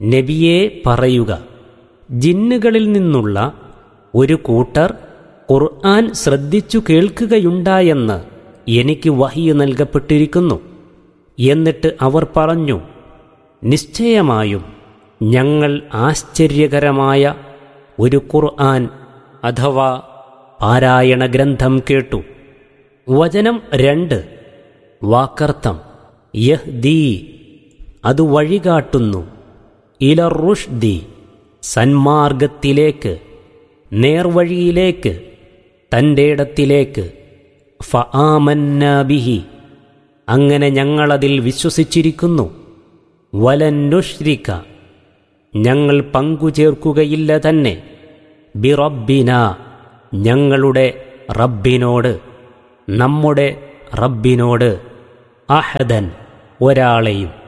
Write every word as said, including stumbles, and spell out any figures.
നബിയേ പറയുക, ജിന്നുകളിൽ നിന്നുള്ള ഒരു കൂട്ടർ ഖുർആൻ ശ്രദ്ധിച്ചു കേൾക്കുകയുണ്ടായെന്ന് എനിക്ക് വഹ്യ് നൽകപ്പെട്ടിരിക്കുന്നു. എന്നിട്ട് അവർ പറഞ്ഞു, നിശ്ചയമായും ഞങ്ങൾ ആശ്ചര്യകരമായ ഒരു ഖുർആൻ അഥവാ പാരായണ ഗ്രന്ഥം കേട്ടു. വചനം രണ്ട്. വാക്കർത്ഥം യഹ്ദീ, അത് വഴികാട്ടുന്നു, ഇലർ റുഷ്ദി, സന്മാർഗത്തിലേക്ക്, നേർവഴിയിലേക്ക്, തൻ്റെ ഇടത്തിലേക്ക്. ഫആമന്നാ ബിഹി, അങ്ങനെ ഞങ്ങളതിൽ വിശ്വസിച്ചിരിക്കുന്നു. വലൻ നുശ്രിക, ഞങ്ങൾ പങ്കുചേർക്കുകയില്ല തന്നെ, ബിറബ്ബിന, ഞങ്ങളുടെ റബ്ബിനോട്, നമ്മുടെ റബ്ബിനോട്, അഹദൻ, ഒരാളെയും.